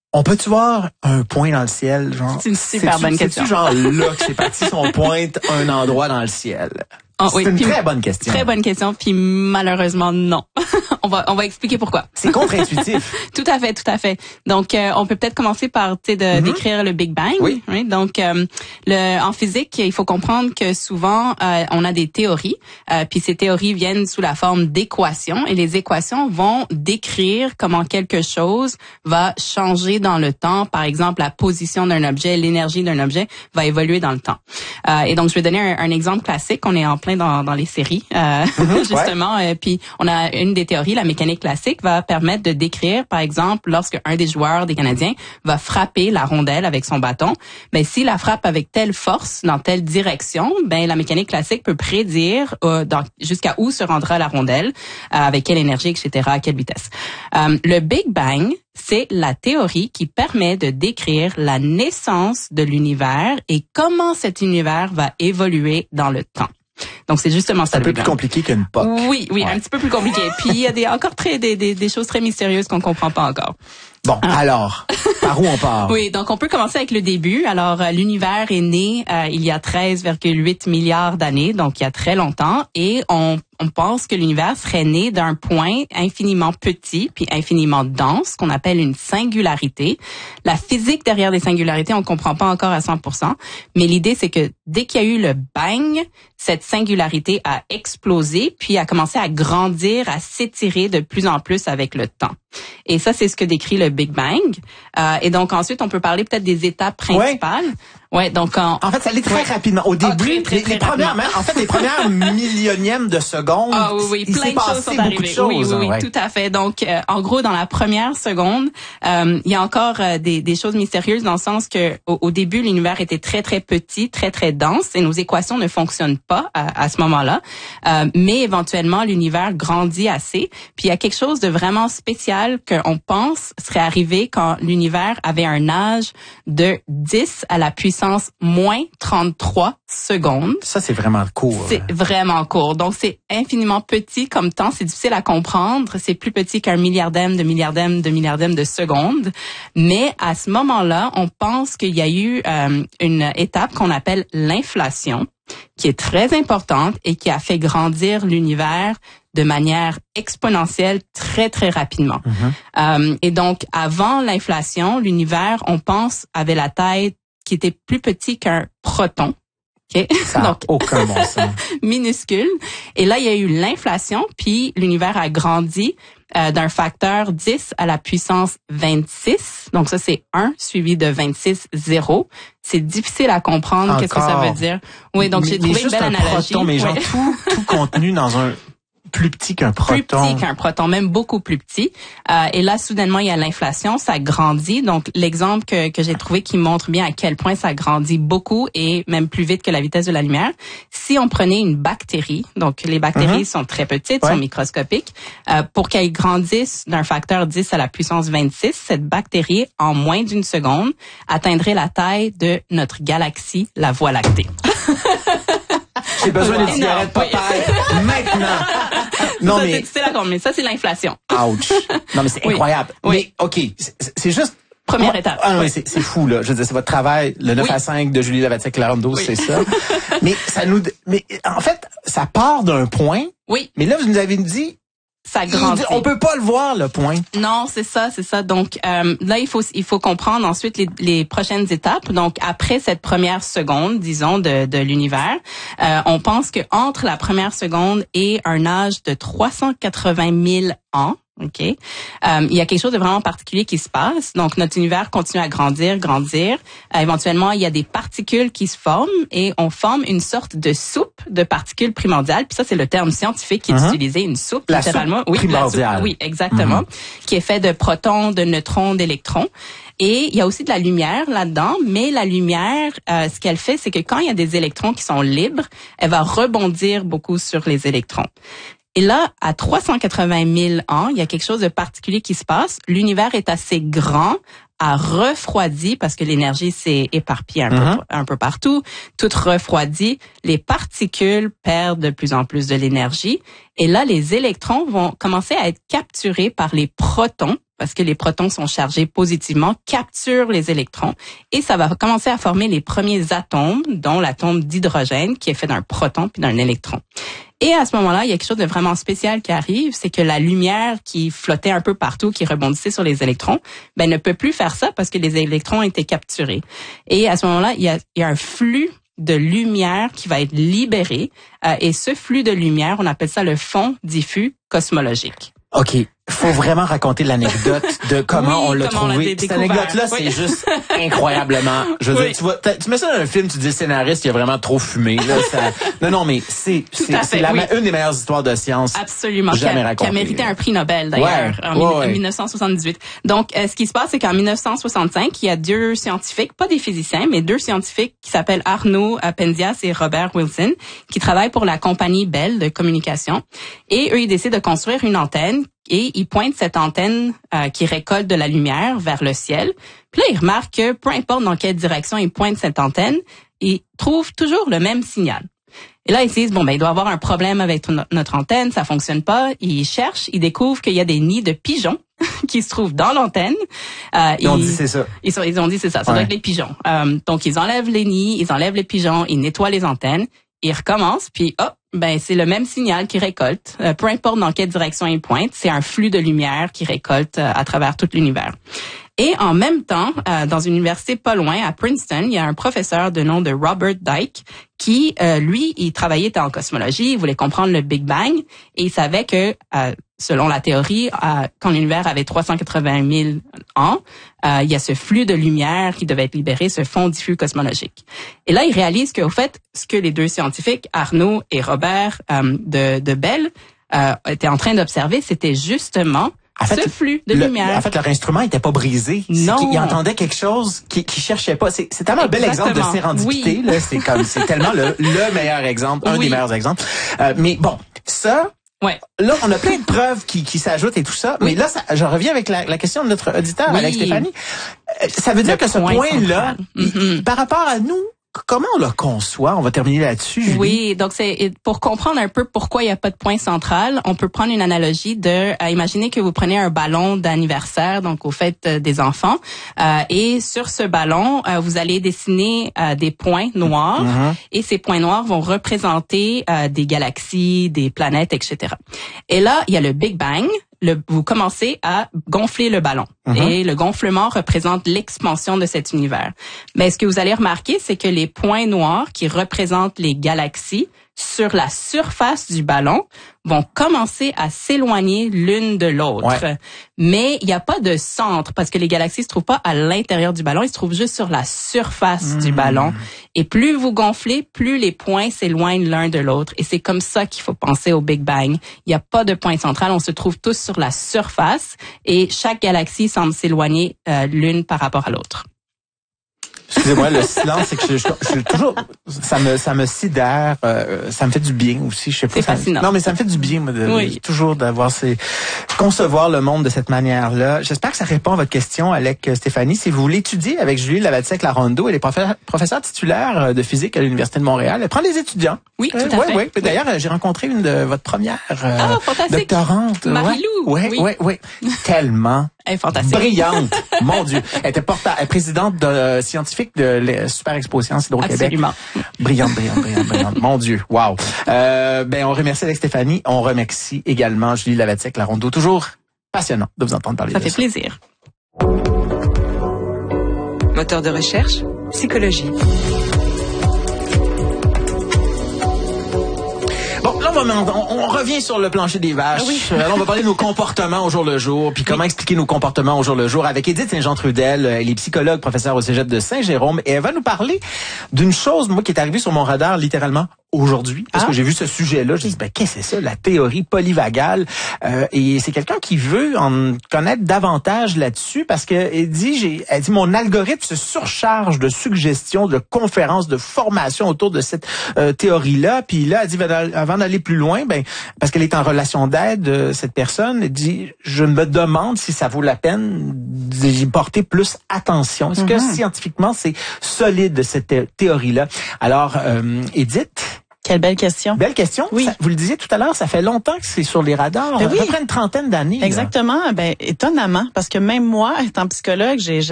On peut-tu voir un point dans le ciel, genre? C'est une super bonne question. C'est-tu genre là que c'est parti, si on pointe un endroit dans le ciel? C'est une très bonne question. Très bonne question, puis malheureusement, non. on va expliquer pourquoi. C'est contre-intuitif. Tout à fait. Donc, on peut peut-être commencer par décrire le Big Bang. Oui. Donc, en physique, il faut comprendre que souvent, on a des théories, puis ces théories viennent sous la forme d'équations, et les équations vont décrire comment quelque chose va changer dans le temps. Par exemple, la position d'un objet, l'énergie d'un objet va évoluer dans le temps. Et donc, je vais donner un exemple classique. On est en plein dans les séries, justement. Ouais. Puis, on a une des théories, la mécanique classique, va permettre de décrire, par exemple, lorsque un des joueurs des Canadiens va frapper la rondelle avec son bâton, ben s'il la frappe avec telle force dans telle direction, ben la mécanique classique peut prédire jusqu'à où se rendra la rondelle, avec quelle énergie, etc., à quelle vitesse. Le Big Bang, c'est la théorie qui permet de décrire la naissance de l'univers et comment cet univers va évoluer dans le temps. Donc, c'est justement ça. C'est un peu plus compliqué qu'une POC. Oui, ouais. Un petit peu plus compliqué. Puis, il y a encore des choses très mystérieuses qu'on comprend pas encore. Bon, alors, par où on part? Oui, donc on peut commencer avec le début. Alors, l'univers est né il y a 13,8 milliards d'années, donc il y a très longtemps, et on pense que l'univers serait né d'un point infiniment petit puis infiniment dense qu'on appelle une singularité. La physique derrière les singularités, on comprend pas encore à 100%, mais l'idée c'est que dès qu'il y a eu le bang, cette singularité a explosé puis a commencé à grandir, à s'étirer de plus en plus avec le temps. Et ça, c'est ce que décrit le Big Bang. Et donc ensuite, on peut parler peut-être des étapes principales. Ouais, donc en fait, ça allait très rapidement. Au début, très les premières, en fait, les premières millionièmes de seconde, oui, il plein s'est de choses passé sont beaucoup arrivées. de choses. Oui, tout à fait. Donc, en gros, dans la première seconde, il y a encore des choses mystérieuses dans le sens que au début, l'univers était très très petit, très très dense, et nos équations ne fonctionnent pas à ce moment-là. Mais éventuellement, l'univers grandit assez. Puis il y a quelque chose de vraiment spécial qu'on pense serait arrivé quand l'univers avait un âge de 10 à la puissance moins 33 secondes. Ça, c'est vraiment court. C'est vraiment court. Donc, c'est infiniment petit comme temps. C'est difficile à comprendre. C'est plus petit qu'un milliardième de seconde. Mais à ce moment-là, on pense qu'il y a eu une étape qu'on appelle l'inflation, qui est très importante et qui a fait grandir l'univers de manière exponentielle très, très rapidement. Et donc, avant l'inflation, l'univers, on pense, avait la taille qui était plus petit qu'un proton. Okay? Ça n'a aucun bon sens. Minuscule. Et là, il y a eu l'inflation, puis l'univers a grandi d'un facteur 10 à la puissance 26. Donc ça, c'est 1 suivi de 26, 0. C'est difficile à comprendre. Qu'est-ce que ça veut dire. Oui, donc j'ai trouvé une belle analogie. Proton, mais genre tout contenu dans un plus petit qu'un proton. Plus petit qu'un proton, même beaucoup plus petit. Et là, soudainement, il y a l'inflation, ça grandit. Donc, l'exemple que j'ai trouvé qui montre bien à quel point ça grandit beaucoup et même plus vite que la vitesse de la lumière. Si on prenait une bactérie, donc les bactéries sont très petites, sont microscopiques, pour qu'elles grandissent d'un facteur 10 à la puissance 26, cette bactérie, en moins d'une seconde, atteindrait la taille de notre galaxie, la Voie lactée. J'ai besoin d'une cigarette Popeye maintenant. Non, mais c'est là qu'on met. Ça, c'est l'inflation. Ouch. Non, mais c'est incroyable. Oui. Mais, OK, c'est juste... Première étape. Ah oui, c'est fou, là. Je veux dire, c'est votre travail. Le 9 à 5 de Julie Lavatier-Clarando, c'est ça. Mais en fait, ça part d'un point. Oui. Mais là, vous nous avez dit... Ça grandit. On peut pas le voir, le point. Non, c'est ça. Donc là, il faut comprendre ensuite les prochaines étapes. Donc après cette première seconde, disons, de l'univers, on pense que entre la première seconde et un âge de 380 000 ans, OK, il y a quelque chose de vraiment particulier qui se passe. Donc notre univers continue à grandir. Éventuellement, il y a des particules qui se forment et on forme une sorte de soupe de particules primordiales. Puis ça, c'est le terme scientifique qui est utilisé, une soupe, la littéralement. Soupe primordiale. La soupe, oui, exactement. Qui est fait de protons, de neutrons, d'électrons. Et il y a aussi de la lumière là-dedans, mais la lumière, ce qu'elle fait, c'est que quand il y a des électrons qui sont libres, elle va rebondir beaucoup sur les électrons. Et là, à 380 000 ans, il y a quelque chose de particulier qui se passe. L'univers est assez grand, a refroidi parce que l'énergie s'est éparpillée un peu partout. Tout refroidit. Les particules perdent de plus en plus de l'énergie. Et là, les électrons vont commencer à être capturés par les protons. parce que les protons sont chargés positivement, capturent les électrons et ça va commencer à former les premiers atomes, dont l'atome d'hydrogène qui est fait d'un proton puis d'un électron. Et à ce moment-là, il y a quelque chose de vraiment spécial qui arrive, c'est que la lumière qui flottait un peu partout, qui rebondissait sur les électrons, ne peut plus faire ça parce que les électrons ont été capturés. Et à ce moment-là, il y a un flux de lumière qui va être libéré. Et ce flux de lumière, on appelle ça le fond diffus cosmologique. OK. Faut vraiment raconter l'anecdote de comment on l'a trouvé. Cette anecdote-là, c'est juste incroyablement. Je veux dire, tu mets ça dans un film, tu dis le scénariste, il a vraiment trop fumé. Là, non, mais c'est une des meilleures histoires de science. Absolument. Jamais racontées. Qui a mérité un prix Nobel d'ailleurs en 1978. Donc, ce qui se passe, c'est qu'en 1965, il y a deux scientifiques, pas des physiciens, mais deux scientifiques qui s'appellent Arno Penzias et Robert Wilson, qui travaillent pour la compagnie Bell de communication. Et eux, ils décident de construire une antenne. Et ils pointent cette antenne qui récolte de la lumière vers le ciel. Puis là, ils remarquent que peu importe dans quelle direction ils pointent cette antenne, ils trouvent toujours le même signal. Et là, ils se disent, il doit y avoir un problème avec notre antenne, ça fonctionne pas. Ils cherchent, ils découvrent qu'il y a des nids de pigeons qui se trouvent dans l'antenne. Ils ont dit c'est ça. Ils ont dit c'est ça, ça doit être les pigeons. Donc, ils enlèvent les nids, ils enlèvent les pigeons, ils nettoient les antennes. Ils recommencent, puis c'est le même signal qu'ils récoltent. Peu importe dans quelle direction ils pointent, c'est un flux de lumière qu'ils récoltent à travers tout l'univers. Et en même temps, dans une université pas loin, à Princeton, il y a un professeur de nom de Robert Dike qui, lui, il travaillait en cosmologie, il voulait comprendre le Big Bang et il savait que, selon la théorie, quand l'univers avait 380 000 ans, il y a ce flux de lumière qui devait être libéré, ce fond diffus cosmologique. Et là, il réalise qu'au fait, ce que les deux scientifiques, Arno et Robert de Bell, étaient en train d'observer, c'était justement ce flux de lumière. En fait, leur instrument était pas brisé. Non. Ils entendaient quelque chose qui cherchait pas. C'est tellement un bel exemple de sérendipité. Là, c'est tellement le meilleur exemple, un des meilleurs exemples. Mais bon, ça. Ouais. Là, on a plein de preuves qui s'ajoutent et tout ça. Mais là, je reviens avec la question de notre auditeur, Alex Stéphanie. Ça veut dire que ce point-là, par rapport à nous, comment on le conçoit? On va terminer là-dessus, Julie. Oui, donc c'est pour comprendre un peu pourquoi il n'y a pas de point central, on peut prendre une analogie imaginer que vous prenez un ballon d'anniversaire, donc aux fêtes des enfants, et sur ce ballon, vous allez dessiner des points noirs, et ces points noirs vont représenter des galaxies, des planètes, etc. Et là, il y a le Big Bang. Vous commencez à gonfler le ballon. Et le gonflement représente l'expansion de cet univers. Mais ce que vous allez remarquer, c'est que les points noirs qui représentent les galaxies sur la surface du ballon vont commencer à s'éloigner l'une de l'autre. Ouais. Mais il n'y a pas de centre parce que les galaxies se trouvent pas à l'intérieur du ballon, ils se trouvent juste sur la surface du ballon. Et plus vous gonflez, plus les points s'éloignent l'un de l'autre. Et c'est comme ça qu'il faut penser au Big Bang. Il n'y a pas de point central, on se trouve tous sur la surface et chaque galaxie semble s'éloigner l'une par rapport à l'autre. Excusez-moi, le silence, c'est que je suis toujours, ça me sidère, ça me fait du bien aussi, je sais pas. C'est fascinant. Non, mais ça me fait du bien, moi, toujours d'avoir concevoir le monde de cette manière-là. J'espère que ça répond à votre question, Alex Stéphanie. Si vous voulez étudier avec Julie Lavatiec-Larondeau, elle est professeure titulaire de physique à l'Université de Montréal. Elle prend des étudiants. Oui, tout à fait. Oui. D'ailleurs, j'ai rencontré une de votre première doctorante. Marie-Lou. Oui. Tellement. Elle est fantastique. Brillante. Mon Dieu. Elle était présidente scientifique de Super Expo Sciences Hydro-Québec. Absolument. Brillante. Mon Dieu. Wow. On remercie Alex Stéphanie. On remercie également Julie Lavatiec-Larondeau. Toujours passionnant de vous entendre parler de ça. Ça fait plaisir. Moteur de recherche, psychologie. Bon, là, on revient sur le plancher des vaches. Oui. Alors, on va parler de nos comportements au jour le jour, puis comment expliquer nos comportements au jour le jour avec Édith Saint-Jean-Trudel. Elle est psychologue, professeure au Cégep de Saint-Jérôme, et elle va nous parler d'une chose, moi, qui est arrivée sur mon radar littéralement aujourd'hui, parce que j'ai vu ce sujet-là, je dis qu'est-ce que c'est ça, la théorie polyvagale, et c'est quelqu'un qui veut en connaître davantage là-dessus, parce que elle dit mon algorithme se surcharge de suggestions, de conférences, de formations autour de cette théorie-là, puis là elle dit avant d'aller plus loin, parce qu'elle est en relation d'aide, cette personne, elle dit je me demande si ça vaut la peine d'y porter plus attention. Est-ce que scientifiquement c'est solide cette théorie-là? Alors Édith, Quelle belle question. Belle question. Oui. Vous le disiez tout à l'heure, ça fait longtemps que c'est sur les radars. Ben oui. À peu près une trentaine d'années. Exactement. Ben, étonnamment, parce que même moi, étant psychologue, j'ai